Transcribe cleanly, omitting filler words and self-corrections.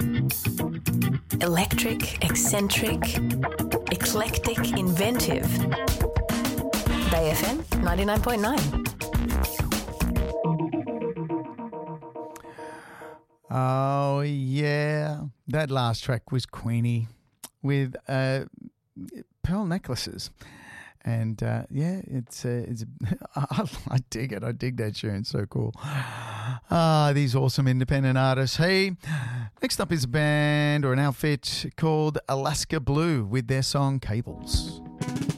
Electric, eccentric, eclectic, inventive. Bay FM 99.9. Oh, yeah. That last track was Queenie with pearl necklaces. And, it's I dig it. I dig that tune. So cool. These awesome independent artists. Hey, next up is a band or an outfit called Alaska Blue with their song Cables.